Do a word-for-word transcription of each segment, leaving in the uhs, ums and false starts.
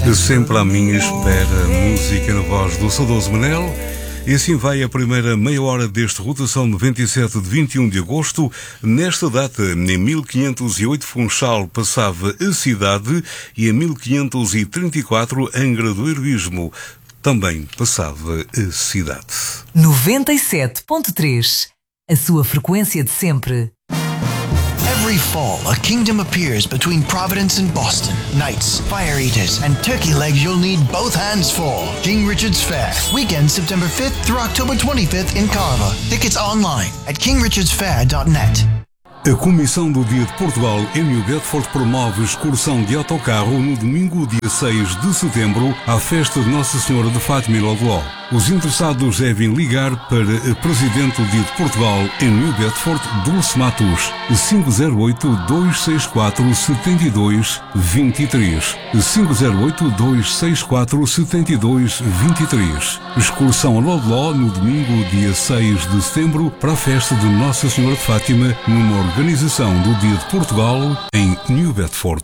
Sempre à minha espera, música na voz do saudoso Manel. E assim vai a primeira meia hora deste Rotação noventa e sete de vinte e um de agosto. Nesta data, em mil quinhentos e oito, Funchal passava a cidade e em mil quinhentos e trinta e quatro, Angra do Heroísmo também passava a cidade. noventa e sete ponto três, a sua frequência de sempre. Every fall, a kingdom appears between Providence and Boston. Knights, fire eaters, and turkey legs you'll need both hands for. King Richard's Fair. Weekend September fifth through October twenty-fifth in Carver. Tickets online at king richards fair dot net. A Comissão do Dia de Portugal em New Bedford promove excursão de autocarro no domingo, dia seis de setembro, à festa de Nossa Senhora de Fátima e Lodló. Os interessados devem ligar para a Presidente do Dia de Portugal em New Bedford, Dulce Matos, cinco zero oito, dois seis quatro, sete dois dois três, cinco zero oito, dois seis quatro, sete dois dois três. Excursão a Lodló no domingo, dia seis de setembro, para a festa de Nossa Senhora de Fátima, numa organização do Dia de Portugal em New Bedford.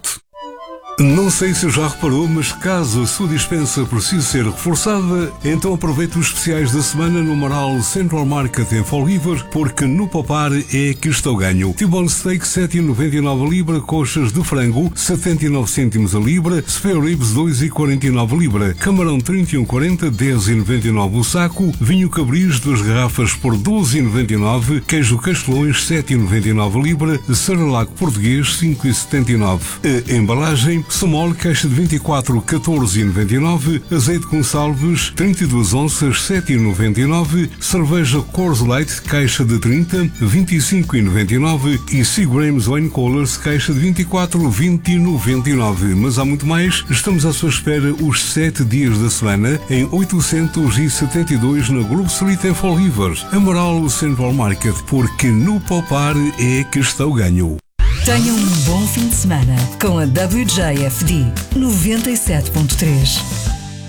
Não sei se já reparou, mas caso a sua dispensa precise ser reforçada, então aproveite os especiais da semana no Maral Central Market em Fall River, porque no Popar é que está o ganho. T-bone steak sete vírgula noventa e nove a libra, coxas de frango setenta e nove cêntimos a libra, spare ribs dois vírgula quarenta e nove a libra, camarão trinta e um quarenta, dez vírgula noventa e nove o saco, vinho Cabris duas garrafas por doze vírgula noventa e nove, queijo Castelões sete vírgula noventa e nove a libra, Saralaco português cinco vírgula setenta e nove. A embalagem Somol, caixa de vinte e quatro, catorze vírgula noventa e nove, azeite Gonçalves, trinta e duas onças, sete vírgula noventa e nove, cerveja Coors Light, caixa de trinta, vinte e cinco vírgula noventa e nove e Seagrams Wine Coolers, caixa de vinte e quatro, vinte vírgula noventa e nove. Mas há muito mais, estamos à sua espera os sete dias da semana em oitocentos e setenta e dois na Grove Street em Fall River, Amaral Central Market, porque no Popar é que está o ganho. Tenha um bom fim de semana com a W J F D noventa e sete ponto três.